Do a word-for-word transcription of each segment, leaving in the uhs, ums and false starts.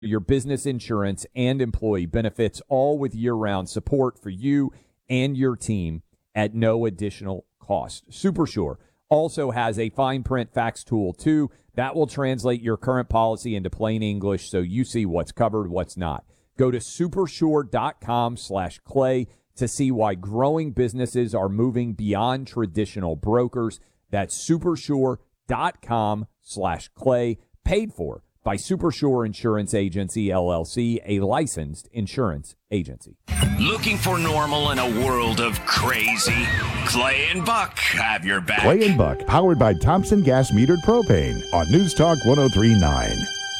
your business insurance and employee benefits, all with year-round support for you and your team at no additional cost. SuperSure also has a fine print fax tool, too. That will translate your current policy into plain English so you see what's covered, what's not. Go to supersure.com slash clay to see why growing businesses are moving beyond traditional brokers. That's supersure.com slash clay, paid for by Supersure Insurance Agency, L L C, a licensed insurance agency. Looking for normal in a world of crazy? Clay and Buck have your back. Clay and Buck, powered by Thompson Gas Metered Propane on News Talk one oh three point nine.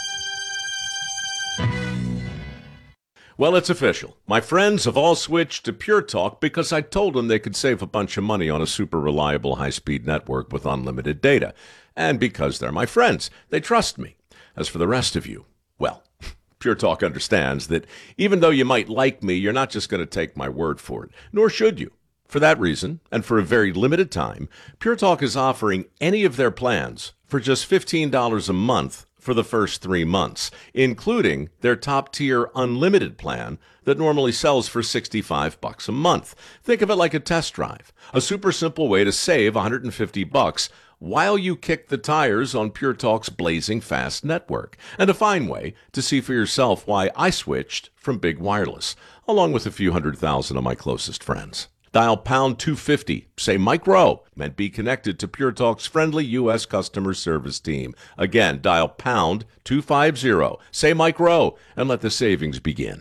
Well, it's official. My friends have all switched to Pure Talk because I told them they could save a bunch of money on a super reliable high-speed network with unlimited data. And because they're my friends, they trust me. As for the rest of you, well, Pure Talk understands that even though you might like me, you're not just going to take my word for it, nor should you. For that reason, and for a very limited time, Pure Talk is offering any of their plans for just fifteen dollars a month for the first three months, including their top-tier unlimited plan that normally sells for sixty-five bucks a month. Think of it like a test drive, a super simple way to save one hundred fifty bucks while you kick the tires on Pure Talk's blazing fast network, and a fine way to see for yourself why I switched from Big Wireless, along with a few hundred thousand of my closest friends. Dial pound two fifty, say Mike Rowe, and be connected to Pure Talk's friendly U S customer service team. Again, dial pound two fifty, say Mike Rowe, and let the savings begin.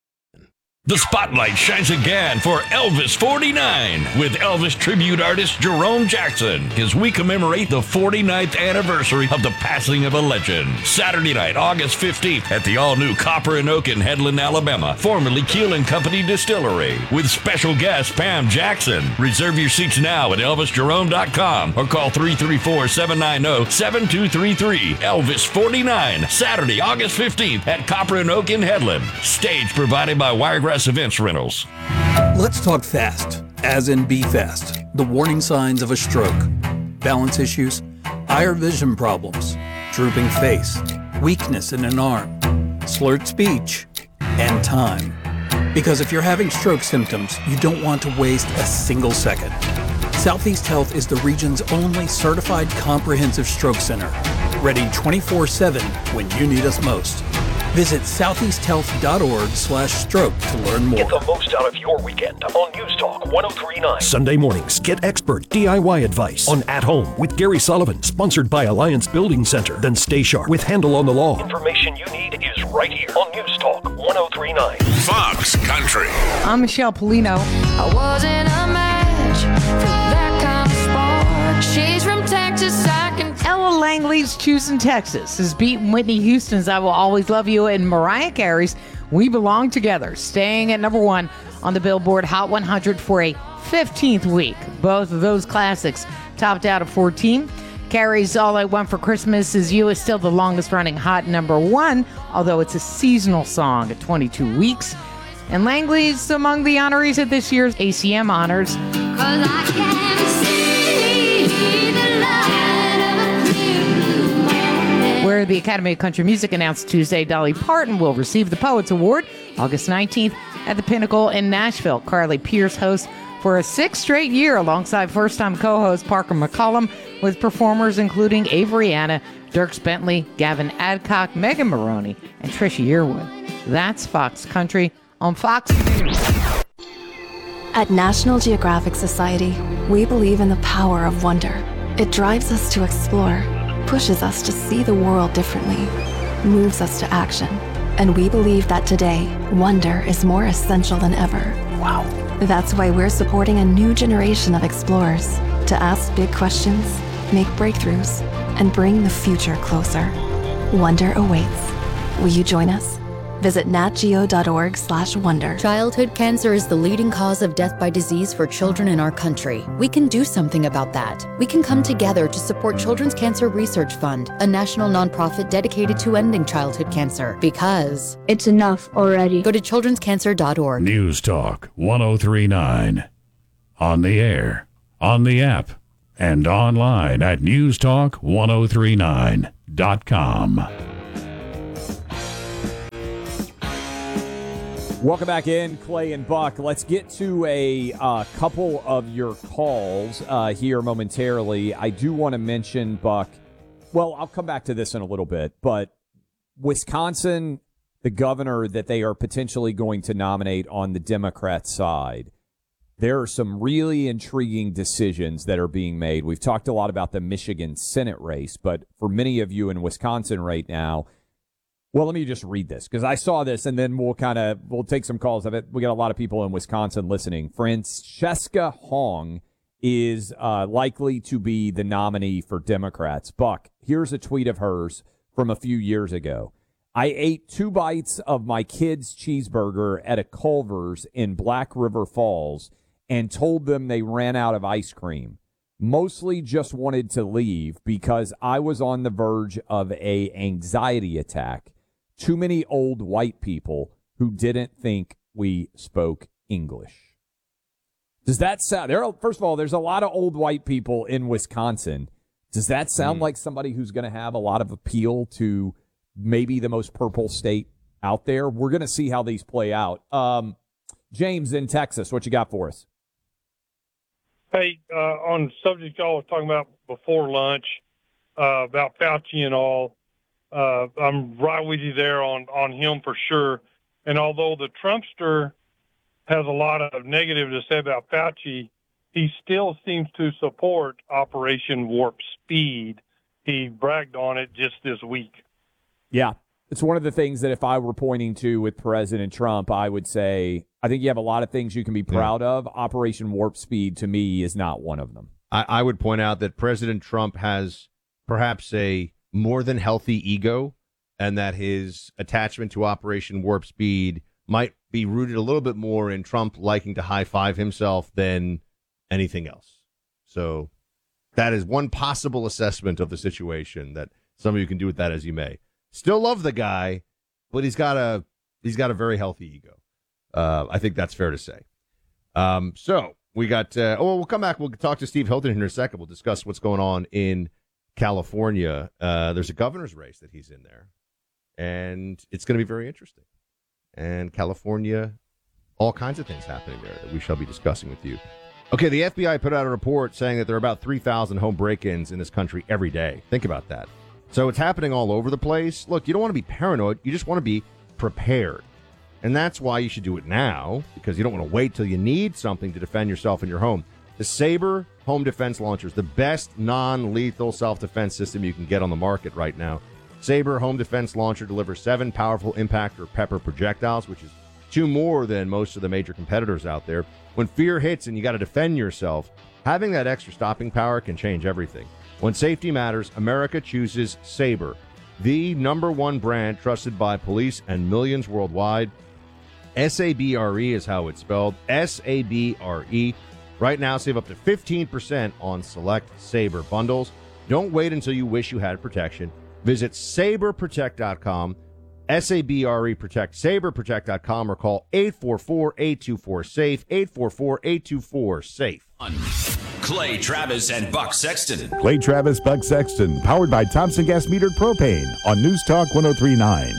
The spotlight shines again for Elvis forty-nine with Elvis tribute artist Jerome Jackson as we commemorate the forty-ninth anniversary of the passing of a legend. Saturday night, August fifteenth at the all-new Copper and Oak in Headland, Alabama, formerly Keel and Company Distillery, with special guest Pam Jackson. Reserve your seats now at elvis jerome dot com or call three three four, seven nine zero, seven two three three. Elvis forty-nine, Saturday, August fifteenth at Copper and Oak in Headland. Stage provided by Wiregrass Events Rentals. Let's talk fast, as in be fast. The warning signs of a stroke: balance issues, eye or vision problems, drooping face, weakness in an arm, slurred speech, and time. Because if you're having stroke symptoms, you don't want to waste a single second. Southeast Health is the region's only certified comprehensive stroke center, ready twenty-four seven when you need us most. Visit southeasthealth.org slash stroke to learn more. Get the most out of your weekend on News Talk one oh three point nine. Sunday mornings, get expert D I Y advice on At Home with Gary Sullivan, sponsored by Alliance Building Center. Then Stay Sharp with Handle on the Law. Information you need is right here on News Talk one oh three point nine. Fox Country. I'm Michelle Polino. I wasn't a match for that kind of spark. She's from Texas, I can... Ella Langley's Choosing Texas has beaten Whitney Houston's I Will Always Love You and Mariah Carey's We Belong Together, staying at number one on the Billboard Hot one hundred for a fifteenth week. Both of those classics topped out at fourteen. Carey's All I Want for Christmas Is You is still the longest running hot number one, although it's a seasonal song at twenty-two weeks. And Langley's among the honorees at this year's A C M Honors. 'Cause I can see the light of a clear blue morning. Where the Academy of Country Music announced Tuesday Dolly Parton will receive the Poets Award August nineteenth at the Pinnacle in Nashville. Carly Pearce hosts for a sixth straight year alongside first-time co-host Parker McCollum, with performers including Avery Anna, Dierks Bentley, Gavin Adcock, Megan Maroney, and Trisha Yearwood. That's Fox Country on Fox News. At National Geographic Society, we believe in the power of wonder. It drives us to explore, pushes us to see the world differently, moves us to action. And we believe that today, wonder is more essential than ever. Wow. That's why we're supporting a new generation of explorers to ask big questions, make breakthroughs, and bring the future closer. Wonder awaits. Will you join us? Visit natgeo.org slash wonder. Childhood cancer is the leading cause of death by disease for children in our country. We can do something about that. We can come together to support Children's Cancer Research Fund, a national nonprofit dedicated to ending childhood cancer. Because it's enough already. Go to children's cancer dot org. News Talk one oh three point nine. On the air, on the app, and online at news talk ten thirty-nine dot com. Welcome back in, Clay and Buck. Let's get to a uh, couple of your calls uh, here momentarily. I do want to mention, Buck, well, I'll come back to this in a little bit, but Wisconsin, the governor that they are potentially going to nominate on the Democrat side, there are some really intriguing decisions that are being made. We've talked a lot about the Michigan Senate race, but for many of you in Wisconsin right now, well, let me just read this because I saw this, and then we'll kind of we'll take some calls of it. We got a lot of people in Wisconsin listening. Francesca Hong is uh, likely to be the nominee for Democrats. Buck, here's a tweet of hers from a few years ago. I ate two bites of my kid's cheeseburger at a Culver's in Black River Falls and told them they ran out of ice cream. Mostly just wanted to leave because I was on the verge of a anxiety attack. Too many old white people who didn't think we spoke English. Does that sound, there are, first of all, there's a lot of old white people in Wisconsin. Does that sound mm. like somebody who's going to have a lot of appeal to maybe the most purple state out there? We're going to see how these play out. Um, James in Texas, what you got for us? Hey, uh, on the subject y'all were talking about before lunch, uh, about Fauci and all, uh, I'm right with you there on, on him for sure. And although the Trumpster has a lot of negative to say about Fauci, he still seems to support Operation Warp Speed. He bragged on it just this week. Yeah, it's one of the things that if I were pointing to with President Trump, I would say, I think you have a lot of things you can be proud yeah. of. Operation Warp Speed, to me, is not one of them. I, I would point out that President Trump has perhaps a more than healthy ego, and that his attachment to Operation Warp Speed might be rooted a little bit more in Trump liking to high-five himself than anything else. So that is one possible assessment of the situation that some of you can do with that as you may. Still love the guy, but he's got a he's got a very healthy ego. Uh, I think that's fair to say. Um, so we got. Uh, oh, we'll come back. We'll talk to Steve Hilton in a second. We'll discuss what's going on in California. Uh, there's a governor's race that he's in there, and it's going to be very interesting. And California, all kinds of things happening there that we shall be discussing with you. Okay, the F B I put out a report saying that there are about three thousand home break-ins in this country every day. Think about that. So it's happening all over the place. Look, you don't want to be paranoid. You just want to be prepared. And that's why you should do it now, because you don't want to wait till you need something to defend yourself in your home. The Sabre Home Defense Launcher is the best non-lethal self-defense system you can get on the market right now. Sabre Home Defense Launcher delivers seven powerful impact or pepper projectiles, which is two more than most of the major competitors out there. When fear hits and you got to defend yourself, having that extra stopping power can change everything. When safety matters, America chooses Sabre, the number one brand trusted by police and millions worldwide. S A B R E is how it's spelled, S A B R E. Right now, save up to fifteen percent on select Sabre bundles. Don't wait until you wish you had protection. Visit sabre protect dot com, S A B R E Protect, sabre protect dot com, or call eight four four, eight two four, SAFE, eight four four, eight two four, SAFE. Clay Travis and Buck Sexton. Clay Travis, Buck Sexton, powered by Thompson Gas Metered Propane on News Talk one oh three point nine.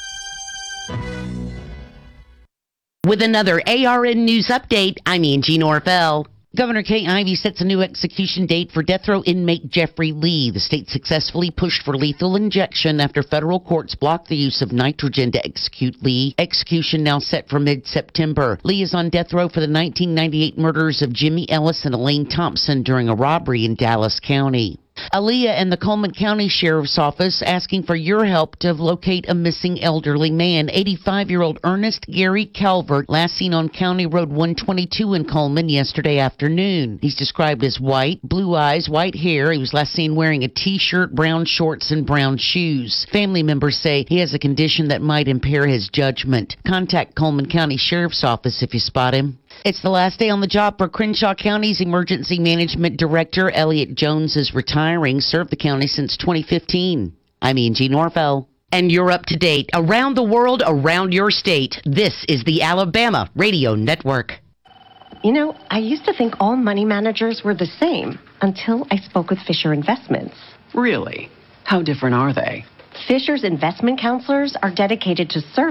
With another A R N News update, I'm Angie Norvell. Governor Kay Ivey sets a new execution date for death row inmate Jeffrey Lee. The state successfully pushed for lethal injection after federal courts blocked the use of nitrogen to execute Lee. Execution now set for mid-September. Lee is on death row for the nineteen ninety-eight murders of Jimmy Ellis and Elaine Thompson during a robbery in Dallas County. Aaliyah and the Coleman County Sheriff's Office asking for your help to locate a missing elderly man. eighty-five-year-old Ernest Gary Calvert, last seen on County Road one twenty-two in Coleman yesterday afternoon. He's described as white, blue eyes, white hair. He was last seen wearing a T-shirt, brown shorts, and brown shoes. Family members say he has a condition that might impair his judgment. Contact Coleman County Sheriff's Office if you spot him. It's the last day on the job for Crenshaw County's Emergency Management Director. Elliot Jones is retiring, served the county since twenty fifteen. I'm Angie Norvell. And you're up to date. Around the world, around your state. This is the Alabama Radio Network. You know, I used to think all money managers were the same until I spoke with Fisher Investments. Really? How different are they? Fisher's investment counselors are dedicated to serving